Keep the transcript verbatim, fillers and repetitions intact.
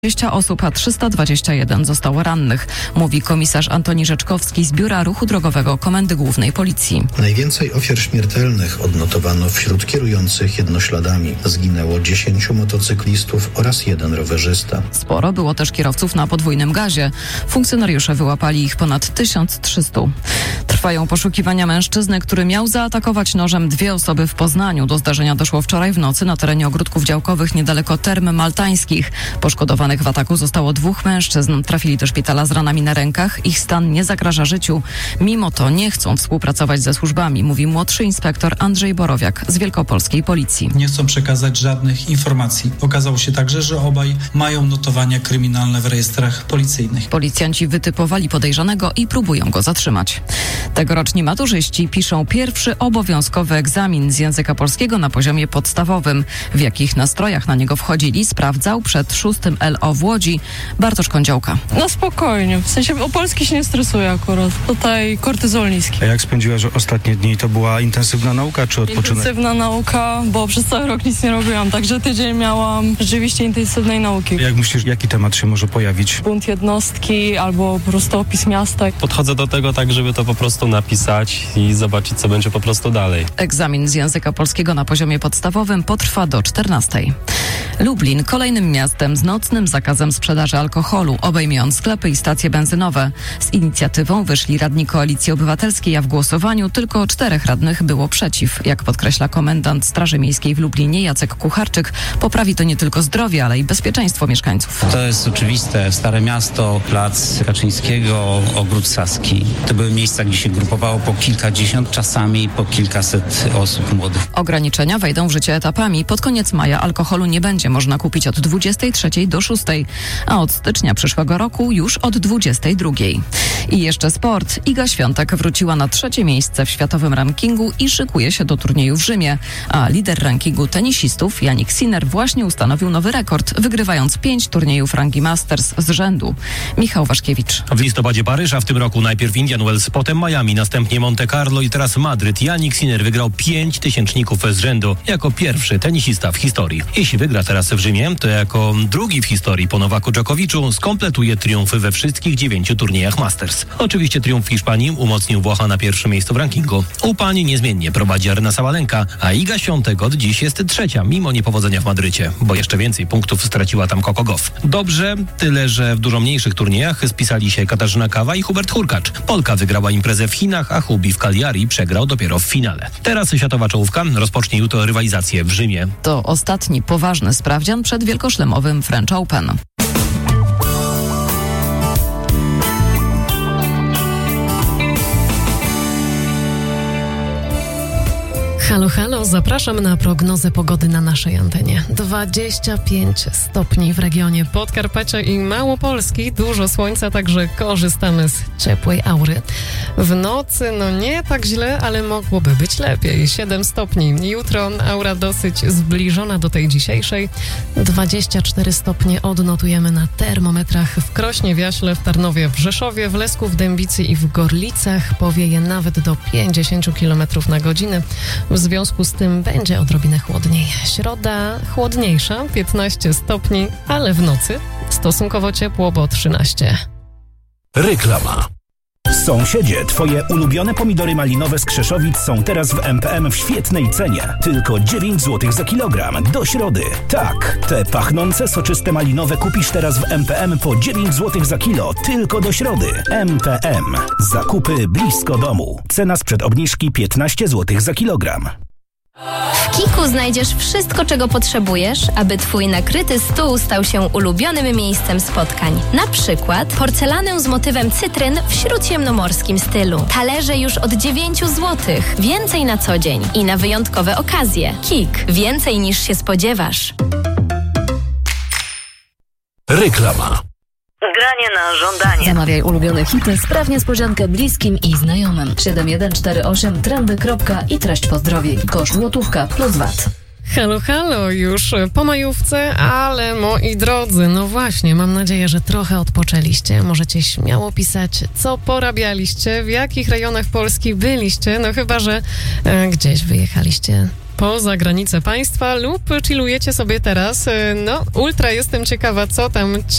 dwadzieścia osób, a trzysta dwadzieścia jeden zostało rannych, mówi komisarz Antoni Rzeczkowski z Biura Ruchu Drogowego Komendy Głównej Policji. Najwięcej ofiar śmiertelnych odnotowano wśród kierujących jednośladami. Zginęło dziesięciu motocyklistów oraz jeden rowerzysta. Sporo było też kierowców na podwójnym gazie. Funkcjonariusze wyłapali ich ponad tysiąc trzysta. Trwają poszukiwania mężczyzny, który miał zaatakować nożem dwie osoby w Poznaniu. Do zdarzenia doszło wczoraj w nocy na terenie ogródków działkowych niedaleko Term Maltańskich. Poszkodowanych w ataku zostało dwóch mężczyzn. Trafili do szpitala z ranami na rękach. Ich stan nie zagraża życiu. Mimo to nie chcą współpracować ze służbami, mówi młodszy inspektor Andrzej Borowiak z Wielkopolskiej Policji. Nie chcą przekazać żadnych informacji. Okazało się także, że obaj mają notowania kryminalne w rejestrach policyjnych. Policjanci wytypowali podejrzanego i próbują go zatrzymać. Tegoroczni maturzyści piszą pierwszy obowiązkowy egzamin z języka polskiego na poziomie podstawowym. W jakich nastrojach na niego wchodzili, sprawdzał przed szóstym L O w Łodzi Bartosz Kądziołka. No spokojnie, w sensie o polski się nie stresuję akurat. Tutaj kortyzol niski. A jak spędziłaś ostatnie dni? To była intensywna nauka czy odpoczynek? Intensywna nauka, bo przez cały rok nic nie robiłam, także tydzień miałam rzeczywiście intensywnej nauki. Jak myślisz, jaki temat się może pojawić? Bunt jednostki albo po prostu opis miasta. Podchodzę do tego tak, żeby to po prostu napisać i zobaczyć, co będzie po prostu dalej. Egzamin z języka polskiego na poziomie podstawowym potrwa do czternastej. Lublin kolejnym miastem z nocnym zakazem sprzedaży alkoholu, obejmie on sklepy i stacje benzynowe. Z inicjatywą wyszli radni Koalicji Obywatelskiej, a w głosowaniu tylko czterech radnych było przeciw. Jak podkreśla komendant Straży Miejskiej w Lublinie Jacek Kucharczyk, poprawi to nie tylko zdrowie, ale i bezpieczeństwo mieszkańców. To jest oczywiste. Stare Miasto, Plac Kaczyńskiego, Ogród Saski. To były miejsca, gdzie się grupowało po kilkadziesiąt, czasami po kilkaset osób młodych. Ograniczenia wejdą w życie etapami. Pod koniec maja alkoholu nie będzie można kupić od dwudziestej trzeciej do szóstej, a od stycznia przyszłego roku już od dwudziestej drugiej. I jeszcze sport. Iga Świątek wróciła na trzecie miejsce w światowym rankingu i szykuje się do turnieju w Rzymie, a lider rankingu tenisistów Jannik Sinner właśnie ustanowił nowy rekord, wygrywając pięć turniejów rangi Masters z rzędu. Michał Waszkiewicz. W listopadzie Paryż, a w tym roku najpierw Indian Wells, potem Miami, następnie Monte Carlo i teraz Madryt. Jannik Sinner wygrał pięć tysięczników z rzędu jako pierwszy tenisista w historii. Jeśli wygra teraz w Rzymie, to jako drugi w historii po Nowaku Dżokowiczu skompletuje triumfy we wszystkich dziewięciu turniejach Masters. Oczywiście triumf w Hiszpanii umocnił Włocha na pierwszym miejscu w rankingu. U pani niezmiennie prowadzi Aryna Sabalenka, a Iga Świątek od dziś jest trzecia, mimo niepowodzenia w Madrycie, bo jeszcze więcej punktów straciła tam Coco Gauff. Dobrze, tyle że w dużo mniejszych turniejach spisali się Katarzyna Kawa i Hubert Hurkacz. Polka wygrała imprezę w Chinach, a Hubi w Cagliari przegrał dopiero w finale. Teraz światowa czołówka rozpocznie jutro rywalizację w Rzymie. To ostatni poważny sprawdzian przed wielkoszlemowym French Open. Halo, halo, zapraszam na prognozę pogody na naszej antenie. dwadzieścia pięć stopni w regionie Podkarpacia i Małopolski. Dużo słońca, także korzystamy z ciepłej aury. W nocy, no nie tak źle, ale mogłoby być lepiej. siedem stopni. Jutro aura dosyć zbliżona do tej dzisiejszej. dwadzieścia cztery stopnie odnotujemy na termometrach w Krośnie, w Jaśle, w Tarnowie, w Rzeszowie, w Lesku, w Dębicy i w Gorlicach. Powieje nawet do pięćdziesiąt kilometrów na godzinę. W związku z tym będzie odrobinę chłodniej. Środa chłodniejsza, piętnaście stopni, ale w nocy stosunkowo ciepło, bo trzynaście. Reklama. Sąsiedzie, twoje ulubione pomidory malinowe z Krzeszowic są teraz w M P M w świetnej cenie. Tylko dziewięć złotych za kilogram. Do środy. Tak, te pachnące, soczyste malinowe kupisz teraz w M P M po dziewięć złotych za kilo. Tylko do środy. M P M. Zakupy blisko domu. Cena sprzed obniżki piętnaście złotych za kilogram. W Kiku znajdziesz wszystko, czego potrzebujesz, aby twój nakryty stół stał się ulubionym miejscem spotkań. Na przykład porcelanę z motywem cytryn w śródziemnomorskim stylu. Talerze już od dziewięć złotych. Więcej na co dzień i na wyjątkowe okazje. Kik. Więcej niż się spodziewasz. Reklama. Granie na żądanie. Zamawiaj ulubione hity, spraw niespodziankę bliskim i znajomym. siedem jeden cztery osiem trendy. I treść pozdrowień. Koszt złotówka plus V A T. Halo, halo, już po majówce, ale moi drodzy, no właśnie, mam nadzieję, że trochę odpoczęliście. Możecie śmiało pisać, co porabialiście, w jakich rejonach Polski byliście, no chyba, że e, gdzieś wyjechaliście poza granice państwa lub chillujecie sobie teraz. No, ultra jestem ciekawa, co tam